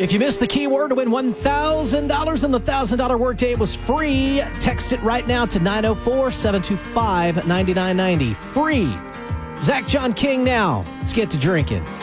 If you missed the keyword to win $1,000 and the $1,000 workday was free, text it right now to 904-725-9990. Free. Zach John King now. Let's get to drinking.